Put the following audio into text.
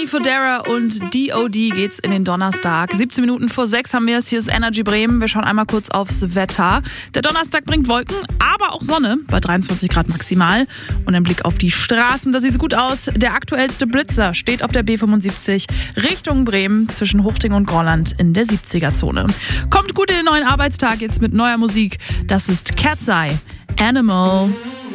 Jenny Fodera und D.O.D. geht's in den Donnerstag. 17 Minuten vor 6 haben wir es. Hier ist Energy Bremen. Wir schauen einmal kurz aufs Wetter. Der Donnerstag bringt Wolken, aber auch Sonne bei 23 Grad maximal. Und ein Blick auf die Straßen, da sieht es gut aus. Der aktuellste Blitzer steht auf der B75 Richtung Bremen zwischen Huchting und Gorland in der 70er-Zone. Kommt gut in den neuen Arbeitstag jetzt mit neuer Musik. Das ist Cat's Eye, Animal.